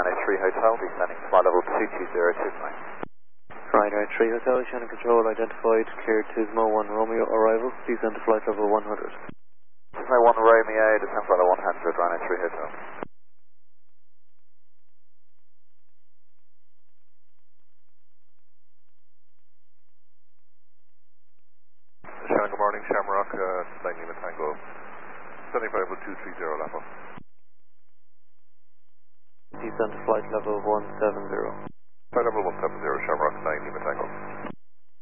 Rhino 3 Hotel, descending flight level 22025. Rhino 3 Hotel, Shannon Control identified, cleared to Mo 1 Romeo arrival, descend to flight level 100. Mo 1 Romeo, descend flight level 100, Rhino 3 Hotel. Shannon, good morning, Shamrock, 9 Lima Tango, sending flight level 230 Lapa. Descend to flight level 170. Flight level 170, Shamrock, 9 Lima Tango.